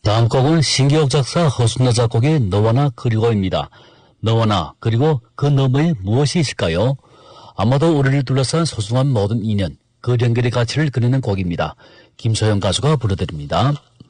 다음 곡은 신기록 작사 허순나 작곡의 너와 나 그리고입니다. 너와 나 그리고 그 너머에 무엇이 있을까요? 아마도 우리를 둘러싼 소중한 모든 인연, 그 연결의 가치를 그리는 곡입니다. 김소영 가수가 불러드립니다.